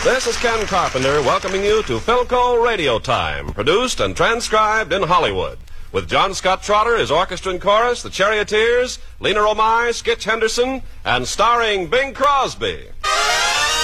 This is Ken Carpenter welcoming you to Philco Radio Time, produced and transcribed in Hollywood. With John Scott Trotter, his orchestra and chorus, the Charioteers, Lena Romay, Skitch Henderson, and starring Bing Crosby.